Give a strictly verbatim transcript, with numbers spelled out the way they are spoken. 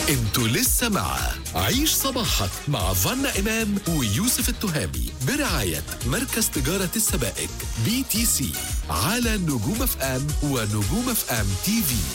انتوا لسه مع عيش صباحك مع فانا إمام ويوسف التهامي برعاية مركز تجارة السبائك بي تي سي على نجوم اف ام ونجوم اف ام تي في.